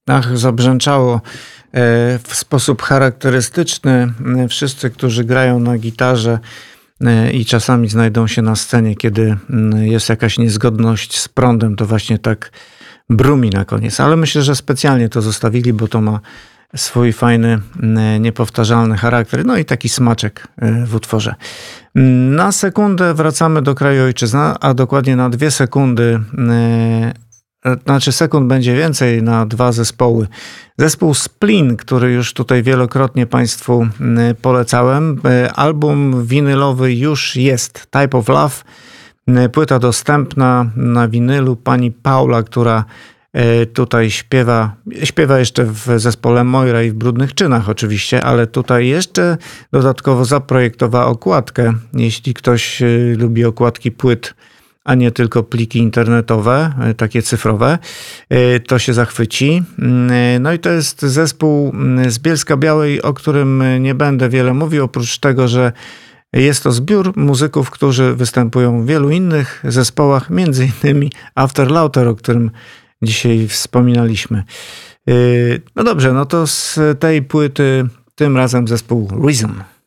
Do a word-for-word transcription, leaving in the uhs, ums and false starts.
Ach, zabrzęczało w sposób charakterystyczny. Wszyscy, którzy grają na gitarze i czasami znajdą się na scenie, kiedy jest jakaś niezgodność z prądem, to właśnie tak brumi na koniec. Ale myślę, że specjalnie to zostawili, bo to ma swój fajny, niepowtarzalny charakter. No i taki smaczek w utworze. Na sekundę wracamy do kraju ojczyzny, a dokładnie na dwie sekundy. Znaczy sekund będzie więcej na dwa zespoły. Zespół Splin, który już tutaj wielokrotnie Państwu polecałem. Album winylowy już jest. Type of Love. Płyta dostępna na winylu. Pani Paula, która tutaj śpiewa, śpiewa jeszcze w zespole Moira i w Brudnych Czynach oczywiście, ale tutaj jeszcze dodatkowo zaprojektowała okładkę. Jeśli ktoś lubi okładki płyt, a nie tylko pliki internetowe, takie cyfrowe, to się zachwyci. No i to jest zespół z Bielska-Białej, o którym nie będę wiele mówił, oprócz tego, że jest to zbiór muzyków, którzy występują w wielu innych zespołach, między innymi After Lauter, o którym dzisiaj wspominaliśmy. No dobrze, no to z tej płyty tym razem zespół Reason.